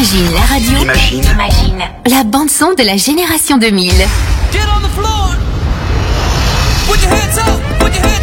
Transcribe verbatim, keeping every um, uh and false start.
Imagine la radio. Imagine. Imagine la bande son de la génération deux mille. Get on the floor. Put your hands up. Put your hands